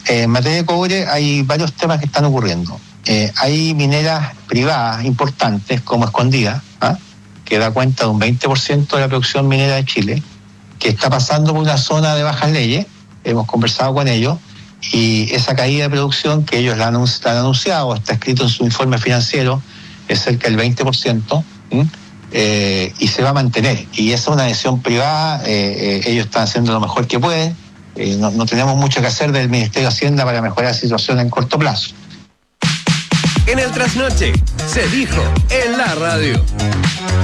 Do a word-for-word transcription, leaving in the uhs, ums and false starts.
eh, en materia de cobre hay varios temas que están ocurriendo. Eh, hay mineras privadas importantes como Escondida, ¿ah? que da cuenta de un veinte por ciento de la producción minera de Chile, que está pasando por una zona de bajas leyes. Hemos conversado con ellos y esa caída de producción que ellos la han, la han anunciado, está escrito en su informe financiero, es cerca del veinte por ciento. ¿sí? Eh, y se va a mantener, y esa es una decisión privada. eh, eh, ellos están haciendo lo mejor que pueden. eh, no, no tenemos mucho que hacer del Ministerio de Hacienda para mejorar la situación en corto plazo. En el Trasnoche se dijo en la radio.